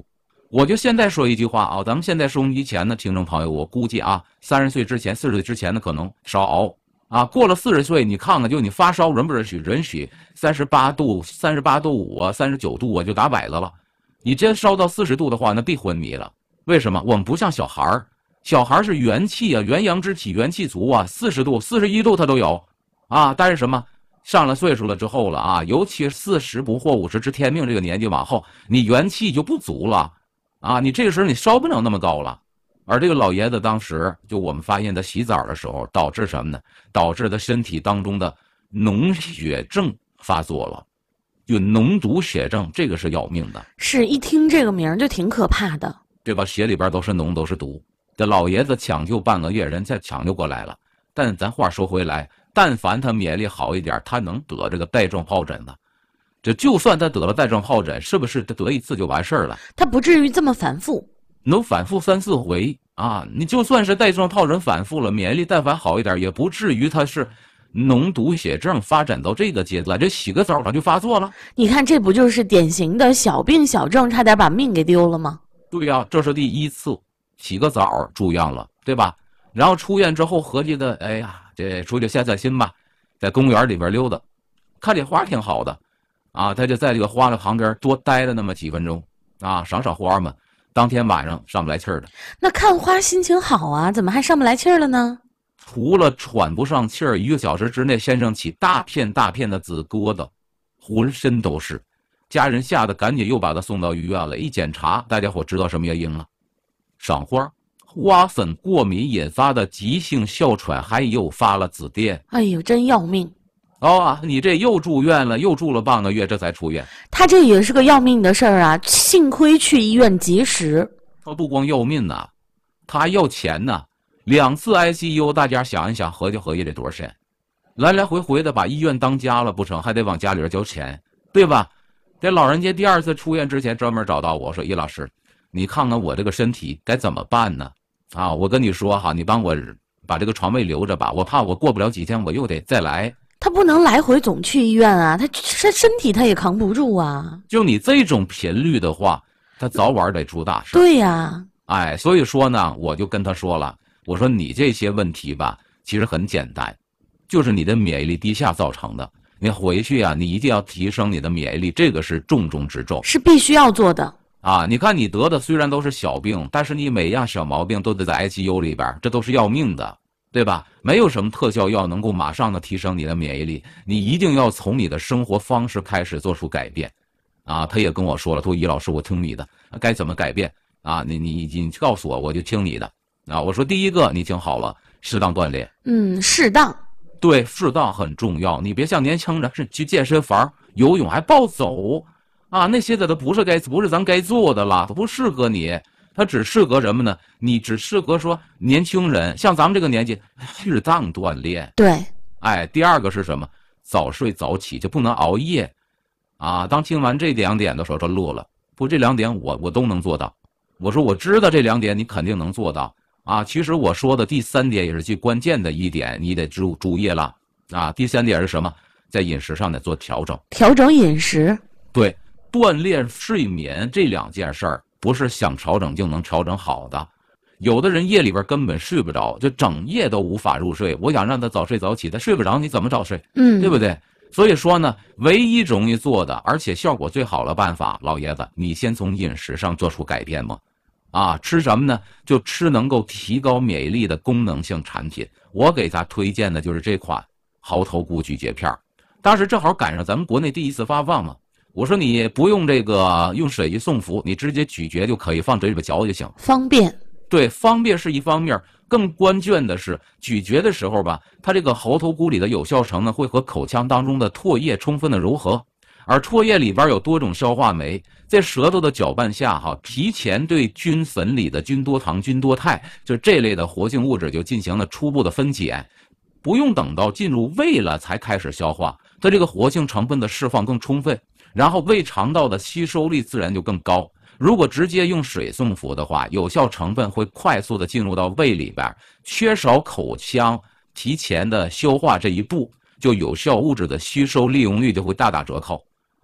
我就现在说一句话啊，咱们现在收音机前的听众朋友，我估计啊，30岁之前、40岁之前的可能少熬啊，过了40岁，你看看，就你发烧允不允许38度、38度5啊、39度啊就打摆子了。你真烧到40度的话，那必昏迷了。为什么？我们不像小孩儿，小孩是元气啊，元阳之体，元气足啊，40度、41度他都有啊。但是什么？上了岁数了之后了啊，尤其40不惑50知天命这个年纪往后，你元气就不足了。啊，你这个时候你烧不了那么高了，而这个老爷子当时就我们发现他洗澡的时候，导致什么呢？导致他身体当中的脓血症发作了，就脓毒血症，这个是要命的。 是一听这个名就挺可怕的， 对吧？血里边都是脓，都是毒。这老爷子抢救半个月，人再抢救过来了。但咱话说回来，但凡他免疫力好一点，他能得这个带状疱疹的。这就算他得了带状疱疹，是不是他得一次就完事儿了？ 他不至于这么反复， 能反复3、4回啊！你就算是带状疱疹反复了，免疫力但凡好一点，也不至于他是脓毒血症发展到这个阶段，这洗个澡他就发作了。 你看，这不就是典型的小病小症，差点把命给丢了吗？ 对呀，这是第1次洗个澡住院了，对吧？然后出院之后合计的，哎呀，这出去散散心吧，在公园里边溜达，看这花挺好的。啊，他就在这个花的旁边多待了那么几分钟，啊，赏赏花嘛。当天晚上上不来气儿了。 那看花心情好啊，怎么还上不来气儿了呢？ 除了喘不上气儿，1个小时之内先生起大片大片的紫疙瘩，浑身都是。家人吓得赶紧又把他送到医院了。一检查，大家伙知道什么原因了？赏花，花粉过敏引发的急性哮喘，还诱发了紫癜。 哎呦，真要命！ 哦，你这又住院了，又住了半个月，这才出院。 他这也是个要命的事儿啊！幸亏去医院及时。 他不光要命呐，他还要钱呐。2次 ICU， 大家想一想，合计合计得多少钱？来来回回的把医院当家了不成，还得往家里边交钱，对吧？这老人家第2次出院之前专门找到我说：“易老师，你看看我这个身体该怎么办呢？啊，我跟你说哈，你帮我把这个床位留着吧，我怕我过不了几天我又得再来。” 他不能来回总去医院啊，他身体他也扛不住啊。 就你这种频率的话，他早晚得出大事。 对呀， 哎，所以说呢，我就跟他说了，我说你这些问题吧，其实很简单，就是你的免疫力低下造成的。你回去啊，你一定要提升你的免疫力，这个是重中之重， 是必须要做的啊。你看你得的虽然都是小病，但是你每样小毛病都得在 ICU 里边，这都是要命的。对吧？没有什么特效药能够马上的提升你的免疫力，你一定要从你的生活方式开始做出改变，啊，他也跟我说了，他说：“易老师，我听你的，该怎么改变啊？你告诉我，我就听你的啊。”我说：“第一个，你听好了，适当锻炼， 适当， 对，适当很重要。你别像年轻人是去健身房游泳还暴走啊，那些的都不是咱该做的了，它不适合你。”它只适合什么呢？你只适合说年轻人，像咱们这个年纪，适当锻炼。 对， 哎，第2个是什么？早睡早起，就不能熬夜，啊！当听完这2点的时候，他乐了。不，这2点我都能做到。我说我知道这2点你肯定能做到啊。其实我说的第3点也是最关键的一点，你得注意了啊。第3点是什么？在饮食上得做调整， 调整饮食。 对，锻炼、睡眠这2件事儿。不是想调整就能调整好的，有的人夜里边根本睡不着，就整夜都无法入睡。我想让他早睡早起，他睡不着，你怎么早睡？对不对？所以说呢，唯一容易做的，而且效果最好的办法，老爷子，你先从饮食上做出改变嘛。啊，吃什么呢？就吃能够提高免疫力的功能性产品。我给他推荐的就是这款猴头菇咀嚼片，当时正好赶上咱们国内第1次发放嘛。我说你不用这个用水一送服，你直接咀嚼就可以，放嘴里边嚼就行， 方便。 对，方便是一方面，更关键的是咀嚼的时候吧，它这个猴头菇里的有效成呢会和口腔当中的唾液充分的柔合，而唾液里边有多种消化酶，在舌头的搅拌下提前对菌粉里的菌多糖、菌多肽，就这类的活性物质就进行了初步的分解，不用等到进入胃了才开始消化，它这个活性成分的释放更充分。然后胃肠道的吸收力自然就更高。如果直接用水送服的话，有效成分会快速的进入到胃里边，缺少口腔提前的消化这一步，就有效物质的吸收利用率就会大打折扣。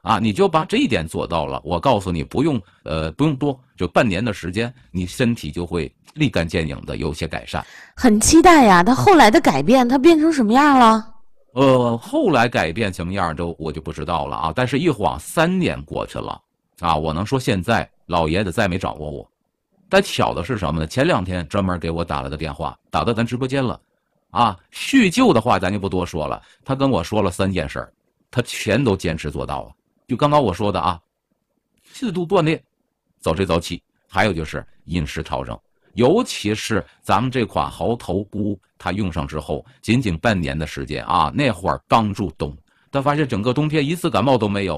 啊，你就把这一点做到了，我告诉你，不用多，就半年的时间，你身体就会立竿见影的有些改善。 很期待呀，他后来的改变，他变成什么样了？ 后来改变什么样我就不知道了啊。但是一晃3年过去了啊，我能说现在老爷子再没找过我。但巧的是什么呢？前2天专门给我打了个电话，打到咱直播间了，啊，叙旧的话咱就不多说了。他跟我说了3件事，他全都坚持做到了。就刚刚我说的啊，适度锻炼，早睡早起，还有就是饮食调整。尤其是咱们这款猴头菇，它用上之后，仅仅半年的时间啊，那会儿刚入冬，他发现整个冬天一次感冒都没有